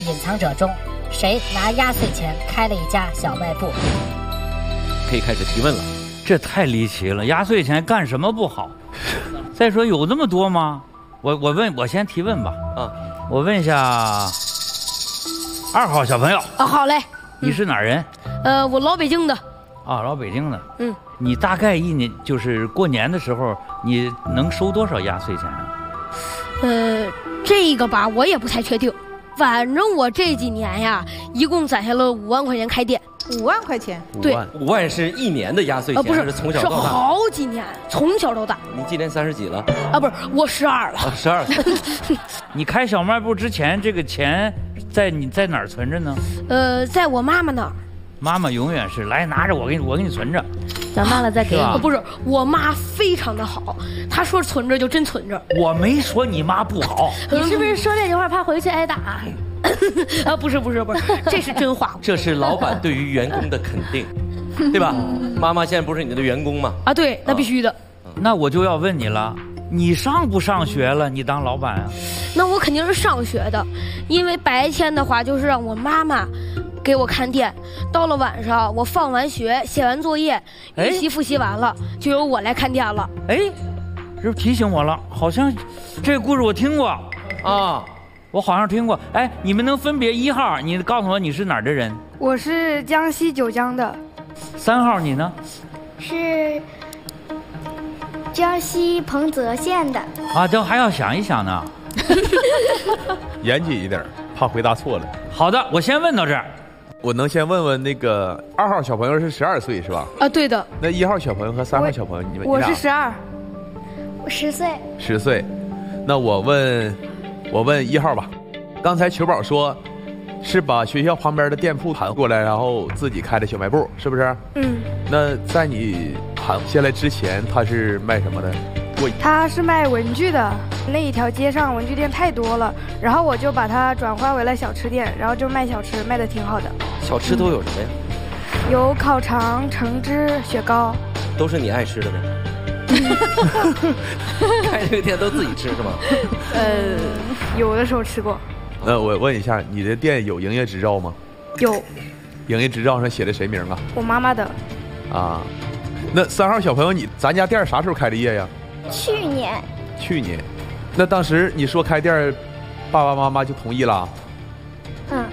隐藏者中，谁拿压岁钱开了一家小卖部？ 可以开始提问了。 这太离奇了，压岁钱干什么不好？再说有那么多吗？我先提问吧。 啊， 我问一下2号小朋友。 啊，好嘞。 你是哪儿人？ 我老北京的。 啊，老北京的。 嗯。 你大概一年就是过年的时候，你能收多少压岁钱啊？ 这个吧，我也不太确定。反正我这几年呀，一共攒下了5万块钱开店。 5万块钱？ 对 ，5万是一年的压岁钱， 不是从小到大？ 是好几年，从小到大。 你今年30几了？ 啊，不是，我12了。 啊，12岁。 你开小卖部之前，这个钱你在哪儿存着呢？ 在我妈妈那儿。 妈妈永远是来拿着我给你存着， 长大了再给你。 不是，我妈非常的好，她说存着就真存着。 我没说你妈不好。 你是不是说这句话怕回去挨打？ 啊，不是，这是真话。 这是老板对于员工的肯定，对吧？妈妈现在不是你的员工吗？ 啊，对，那必须的。 那我就要问你了，你上不上学了？你当老板啊？ 那我肯定是上学的，因为白天的话就是让我妈妈给我看店，到了晚上我放完学写完作业，预习复习完了，就由我来看店了。 哎，这提醒我了，好像这个故事我听过啊，我好像听过。哎，你们能分别1号？你告诉我你是哪儿的人？ 我是江西九江的。 3号你呢？ 是江西彭泽县的。 啊，都还要想一想呢。 严谨一点，怕回答错了。 好的，我先问到这儿。 我能先问问那个2号小朋友是12岁是吧？ 啊，对的。 那1号小朋友和3号小朋友，你们我是12， 我10岁。 10岁，那我问1号吧。刚才球宝说，是把学校旁边的店铺盘过来，然后自己开的小卖部，是不是？ 嗯。 那在你盘下来之前，他是卖什么的？ 他是卖文具的，那一条街上文具店太多了，然后我就把它转换为了小吃店，然后就卖小吃，卖的挺好的。 小吃都有什么呀？ 有烤肠、橙汁、雪糕。 都是你爱吃的吗？开这个店都自己吃是吗？ 有的时候吃过。 那我问一下，你的店有营业执照吗？ 有。 营业执照上写的谁名啊？ 我妈妈的。 啊，那3号小朋友，咱家店啥时候开的业呀？ 去年。 去年，那当时你说开店，爸爸妈妈就同意了？ 嗯。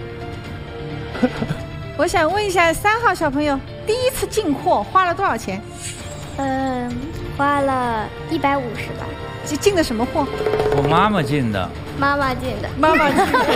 我想问一下3号小朋友，第一次进货花了多少钱？ 花了150吧。 进的什么货？ 我妈妈进的。 妈妈进的。 妈妈进的。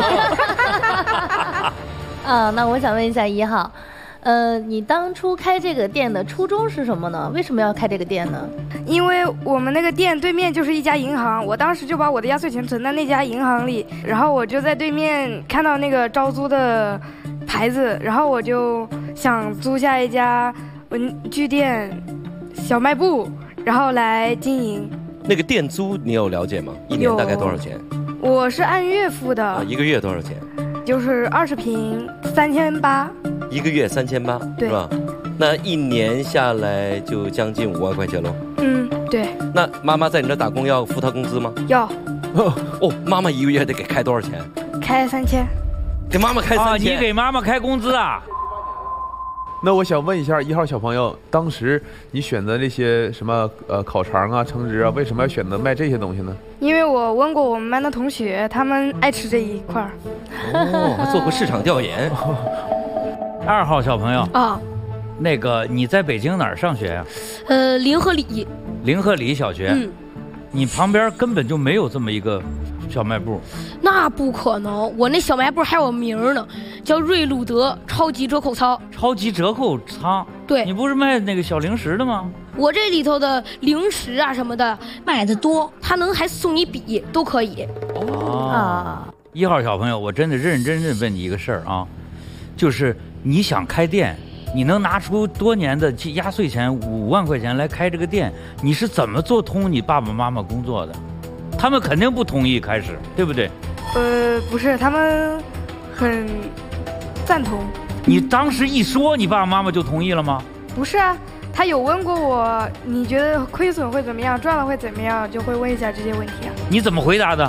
啊，那我想问一下1号，你当初开这个店的初衷是什么呢？为什么要开这个店呢？ 因为我们那个店对面就是一家银行，我当时就把我的压岁钱存在那家银行里，然后我就在对面看到那个招租的牌子，然后我就想租下一家文具店小卖部，然后来经营。 那个店租你有了解吗？一年大概多少钱？ 我是按月付的。 啊，一个月多少钱？ 就是20平3800。 一个月3800，是吧？那一年下来就将近5万块钱喽。 嗯，对。 那妈妈在你这打工要付她工资吗？ 要。 哦，妈妈一个月得给开多少钱？ 开3000。 给妈妈开3000。 啊，你给妈妈开工资啊？ 那我想问一下1号小朋友，当时你选择这些什么烤肠啊、橙汁啊，为什么要选择卖这些东西呢？ 因为我问过我们班的同学，他们爱吃这一块儿。 哦，还做过市场调研。 2号小朋友啊， 那个你在北京哪儿上学呀？ 临河里。 临河里小学。 嗯。 你旁边根本就没有这么一个小卖部。 那不可能，我那小卖部还有名呢，叫瑞路德超级折扣仓。 超级折扣仓？ 对。 你不是卖那个小零食的吗？ 我这里头的零食啊什么的卖的多，他能还送你笔都可以。 哦。1号小朋友，我真的认真问你一个事儿啊，就是你想开店，你能拿出多年的压岁钱5万块钱来开这个店，你是怎么做通你爸爸妈妈工作的？他们肯定不同意开始，对不对？ 不是，他们很赞同。 你当时一说，你爸爸妈妈就同意了吗？ 不是啊，他有问过我，你觉得亏损会怎么样，赚了会怎么样，就会问一下这些问题啊。 你怎么回答的？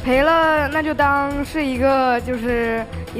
赔了那就当是一个就是。